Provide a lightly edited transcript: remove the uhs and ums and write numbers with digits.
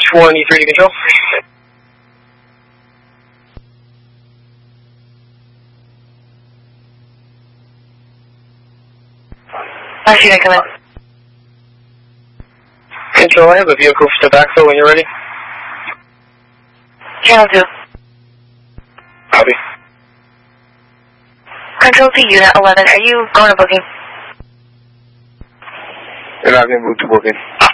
23 to control. Last unit, come in. Control, I have a vehicle for the backfill when you're ready. Channel 2. Copy. Control to Unit 11, are you going to booking? You're not going to move to booking.